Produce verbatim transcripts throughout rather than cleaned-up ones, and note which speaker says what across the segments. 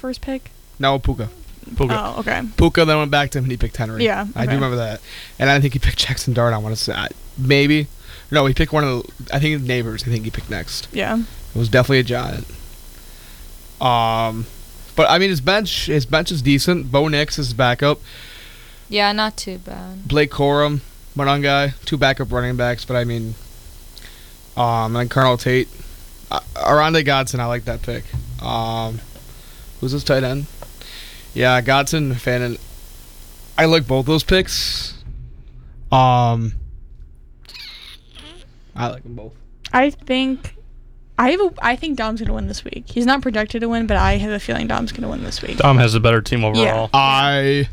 Speaker 1: first pick?
Speaker 2: No, Puka.
Speaker 3: Puka.
Speaker 1: Oh, okay.
Speaker 2: Puka then went back to him and he picked Henry.
Speaker 1: Yeah, okay.
Speaker 2: I do remember that. And I think he picked Jackson Dart, I want to say. I- Maybe. No, he picked one of the, I think Neighbors, I think he picked next.
Speaker 1: Yeah.
Speaker 2: It was definitely a Giant. Um, But, I mean, his bench his bench is decent. Bo Nix is his backup.
Speaker 4: Yeah, not too bad.
Speaker 2: Blake Corum, Monungai, two backup running backs. But, I mean, um, and then Colonel Tate. Uh, Aronde Godson, I like that pick. Um, who's his tight end? Yeah, Godson, Fannin. I like both those picks. Um, I like them both.
Speaker 1: I think I have a, I think Dom's gonna win this week. He's not projected to win, but I have a feeling Dom's gonna win this week.
Speaker 3: Dom has a better team overall.
Speaker 2: I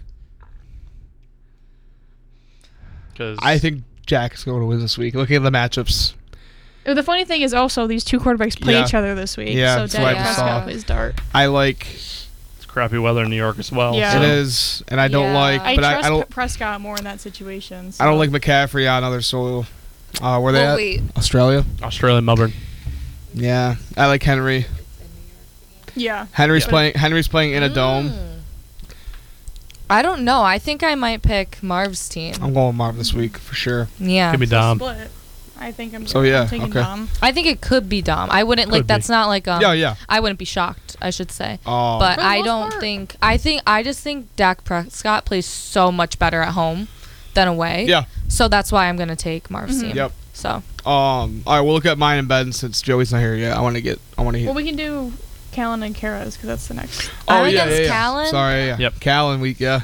Speaker 3: Cause
Speaker 2: I think Jack's going to win this week. Looking at the matchups.
Speaker 1: Uh, The funny thing is also these two quarterbacks play
Speaker 2: Yeah.
Speaker 1: each other this week.
Speaker 2: Yeah,
Speaker 1: so
Speaker 2: that's
Speaker 1: Dak
Speaker 4: what I
Speaker 1: Prescott
Speaker 4: saw.
Speaker 1: plays Dart.
Speaker 2: I like
Speaker 3: it's crappy weather in New York as well.
Speaker 1: Yeah.
Speaker 3: so-
Speaker 2: it is, and I don't
Speaker 4: Yeah.
Speaker 2: like,
Speaker 1: I
Speaker 2: but I,
Speaker 1: trust
Speaker 2: I don't,
Speaker 1: Prescott more in that situation. So.
Speaker 2: I don't like McCaffrey on other soil. Uh, where they
Speaker 4: Oh,
Speaker 2: at?
Speaker 4: wait.
Speaker 2: Australia.
Speaker 3: Australia, Melbourne.
Speaker 2: Yeah, I like Henry.
Speaker 1: Yeah.
Speaker 2: Henry's
Speaker 1: Yeah.
Speaker 2: playing. Henry's playing in a dome.
Speaker 4: Mm. I don't know. I think I might pick Marv's team.
Speaker 2: I'm going Marv this week for sure.
Speaker 4: Yeah.
Speaker 3: Give me Dom.
Speaker 1: Split. I think I'm.
Speaker 2: So, yeah,
Speaker 1: I'm taking
Speaker 2: okay.
Speaker 1: Dom.
Speaker 4: I think it could be Dom. I wouldn't like.
Speaker 3: Could
Speaker 4: That's
Speaker 3: be.
Speaker 4: not like um.
Speaker 2: yeah, yeah.
Speaker 4: I wouldn't be shocked. I should say.
Speaker 2: Um,
Speaker 4: But
Speaker 1: For the
Speaker 4: I
Speaker 1: most
Speaker 4: don't
Speaker 1: part.
Speaker 4: think. I think. I just think Dak Prescott plays so much better at home than away.
Speaker 2: yeah.
Speaker 4: So that's why I'm gonna take Marv's
Speaker 1: Mhm.
Speaker 4: team.
Speaker 2: Yep.
Speaker 4: So
Speaker 2: Um. All right, we'll look at mine and Ben since Joey's not here yet. I want to get. I want to hear.
Speaker 1: Well, we can do Callan and Kara's because that's the next.
Speaker 2: oh
Speaker 4: I'm
Speaker 2: yeah,
Speaker 4: against
Speaker 2: yeah, yeah.
Speaker 4: Callan?
Speaker 2: Sorry, yeah.
Speaker 3: Yep.
Speaker 2: Callan week, yeah.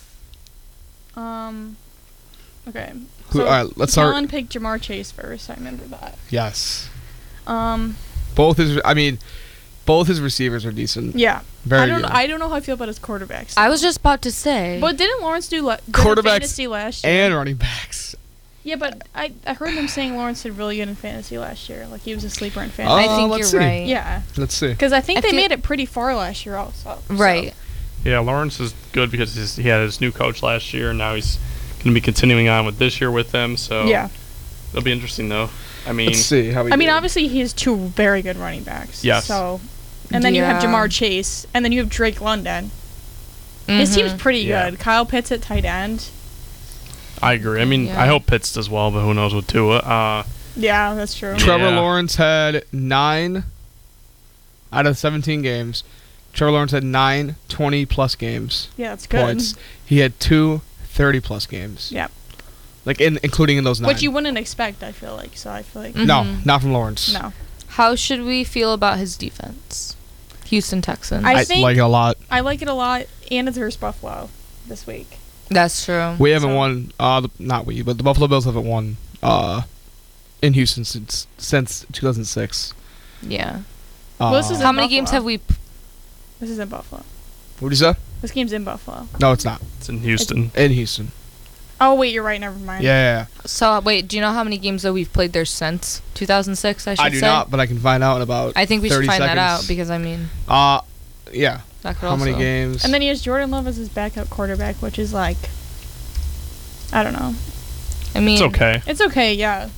Speaker 1: Um. Okay.
Speaker 2: Who,
Speaker 1: So
Speaker 2: all right, let's start.
Speaker 1: Callan picked Jamar Chase first. I remember that.
Speaker 2: Yes.
Speaker 1: Um.
Speaker 2: Both his. I mean, both his receivers are decent.
Speaker 1: Yeah.
Speaker 2: Very
Speaker 1: I don't.
Speaker 2: good.
Speaker 1: I don't know how I feel about his quarterbacks.
Speaker 4: I was just about to say.
Speaker 1: But didn't Lawrence do le- good
Speaker 2: Quarterbacks
Speaker 1: in fantasy last year?
Speaker 2: and running backs.
Speaker 1: Yeah, but I, I heard them saying Lawrence did really good in fantasy last year. Like he was a sleeper in fantasy.
Speaker 4: I
Speaker 2: Uh,
Speaker 4: think
Speaker 2: let's
Speaker 4: you're
Speaker 2: see.
Speaker 4: right.
Speaker 1: Yeah,
Speaker 2: Let's see.
Speaker 1: because I think
Speaker 4: I
Speaker 1: they
Speaker 4: feel-
Speaker 1: made it pretty far last year also. so-
Speaker 4: Right.
Speaker 3: Yeah, Lawrence is good because he's, he had his new coach last year, and now he's going to be continuing on with this year with them. So
Speaker 1: Yeah.
Speaker 3: it'll be interesting, though. I mean,
Speaker 2: Let's see how we
Speaker 1: I mean,
Speaker 2: do.
Speaker 1: obviously he has two very good running backs.
Speaker 3: Yes.
Speaker 1: So, and then you have
Speaker 4: Yeah.
Speaker 1: Jamar Chase, and then you have Drake London. His team's
Speaker 4: Mhm.
Speaker 1: pretty
Speaker 3: Yeah.
Speaker 1: good. Kyle Pitts at tight end.
Speaker 3: I agree. I mean,
Speaker 4: Yeah.
Speaker 3: I hope Pitts does well, but who knows with Tua. Uh,
Speaker 1: Yeah, that's true.
Speaker 2: Trevor
Speaker 3: Yeah.
Speaker 2: Lawrence had nine out of seventeen games. Trevor Lawrence had nine twenty-plus games.
Speaker 1: Yeah, that's good.
Speaker 2: Points. He had two thirty-plus games.
Speaker 1: Yeah.
Speaker 2: Like, in, including in those nine.
Speaker 1: Which you wouldn't expect, I feel like. So I feel like
Speaker 4: Mm.
Speaker 2: No,
Speaker 4: Mhm.
Speaker 2: not from Lawrence.
Speaker 1: no.
Speaker 4: How should we feel about his defense? Houston Texans.
Speaker 1: I
Speaker 2: I
Speaker 1: think-
Speaker 2: like it a lot.
Speaker 1: I like it a lot, and it's versus Buffalo this week.
Speaker 4: That's true.
Speaker 2: We haven't
Speaker 1: So-
Speaker 2: won, uh, the, not we, but the Buffalo Bills haven't won uh, in Houston since since two thousand six.
Speaker 4: Yeah.
Speaker 2: Uh,
Speaker 1: Well, this is
Speaker 4: How
Speaker 1: in
Speaker 4: many games
Speaker 1: Buffalo.
Speaker 4: have we? P-
Speaker 1: This is in Buffalo.
Speaker 2: what did you say?
Speaker 1: This game's in Buffalo.
Speaker 2: No, it's not.
Speaker 3: it's in Houston.
Speaker 2: In Houston.
Speaker 1: Oh wait, you're right. Never mind.
Speaker 2: Yeah, yeah, yeah.
Speaker 4: so wait, do you know how many games that we've played there since two thousand six? I should
Speaker 2: I do
Speaker 4: say.
Speaker 2: not, but I can find out in about
Speaker 4: I think we should
Speaker 2: thirty
Speaker 4: find that
Speaker 2: seconds.
Speaker 4: out because I mean
Speaker 2: Uh, yeah.
Speaker 4: that could
Speaker 2: How
Speaker 4: also.
Speaker 2: many games?
Speaker 1: And then he has Jordan Love as his backup quarterback, which is like, I don't know.
Speaker 4: I mean,
Speaker 3: It's okay.
Speaker 1: It's okay, yeah.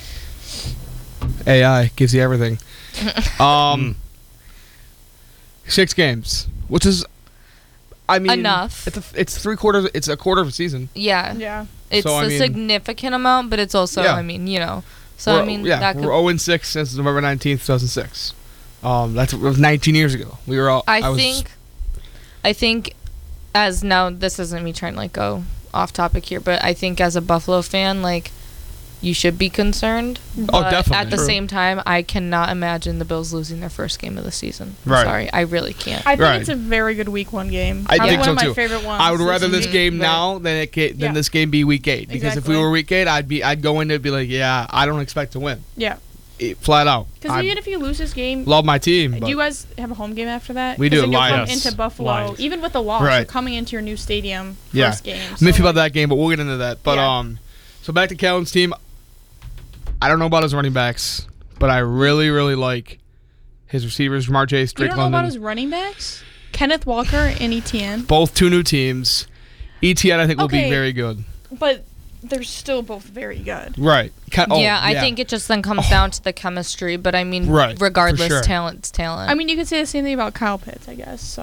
Speaker 2: A I gives you everything.
Speaker 3: Mm.
Speaker 2: Um, six games, which is, I mean,
Speaker 4: Enough.
Speaker 2: It's a, it's three quarters. It's a quarter of a season.
Speaker 4: Yeah,
Speaker 1: Yeah.
Speaker 4: it's
Speaker 2: So, I
Speaker 4: a
Speaker 2: mean-
Speaker 4: significant amount, but it's also,
Speaker 2: Yeah.
Speaker 4: I mean, you know. So
Speaker 2: We're-
Speaker 4: I mean,
Speaker 2: yeah,
Speaker 4: that could.
Speaker 2: we're zero and six since November nineteenth, two thousand six. Um, that's it was nineteen years ago. We were all.
Speaker 4: I,
Speaker 2: was,
Speaker 4: think, I think, as now this isn't me trying to like go off topic here, but I think as a Buffalo fan, like, you should be concerned.
Speaker 2: Oh,
Speaker 4: but
Speaker 2: definitely.
Speaker 4: At the
Speaker 2: True.
Speaker 4: same time, I cannot imagine the Bills losing their first game of the season. I'm
Speaker 2: Right.
Speaker 4: sorry, I really can't.
Speaker 1: I think
Speaker 2: Right.
Speaker 1: it's a very good week one game.
Speaker 2: I
Speaker 1: Probably
Speaker 2: think
Speaker 1: one
Speaker 2: so
Speaker 1: of my
Speaker 2: too.
Speaker 1: favorite ones.
Speaker 2: I would rather this
Speaker 4: Mhm.
Speaker 2: game
Speaker 4: Right.
Speaker 2: now than it ga- than
Speaker 1: Yeah.
Speaker 2: this game be week eight. Because if we
Speaker 1: Exactly.
Speaker 2: were week eight, I'd be I'd go into it and be like, yeah, I don't expect to win.
Speaker 1: Yeah.
Speaker 2: It, flat out.
Speaker 1: Because
Speaker 2: I
Speaker 1: even if you lose this game,
Speaker 2: love my team,
Speaker 1: do
Speaker 2: but
Speaker 1: you guys have a home game after that?
Speaker 2: We
Speaker 1: 'Cause
Speaker 2: do,
Speaker 1: then you'll come
Speaker 2: Lions.
Speaker 1: into Buffalo,
Speaker 3: Lions.
Speaker 1: even with a loss,
Speaker 2: Right.
Speaker 1: you're coming into your new stadium
Speaker 2: Yeah.
Speaker 1: first game.
Speaker 2: I'm iffy
Speaker 1: so,
Speaker 2: about that game, but we'll get into that. But
Speaker 1: Yeah.
Speaker 2: um, so back to Callan's team. I don't know about his running backs, but I really, really like his receivers, Jamar Chase,
Speaker 1: You
Speaker 2: Drake
Speaker 1: don't know
Speaker 2: London.
Speaker 1: about his running backs? Kenneth Walker and E T N.
Speaker 2: Both two new teams. E T N, I think, will be
Speaker 1: Okay.
Speaker 2: very good.
Speaker 1: But they're still both very good.
Speaker 2: Right. Ca- oh,
Speaker 4: yeah, I think it just then comes down to the chemistry, but I mean,
Speaker 2: Right, for
Speaker 4: regardless,
Speaker 2: sure.
Speaker 4: talent's talent.
Speaker 1: I mean, you could say the same thing about Kyle Pitts, I guess. So.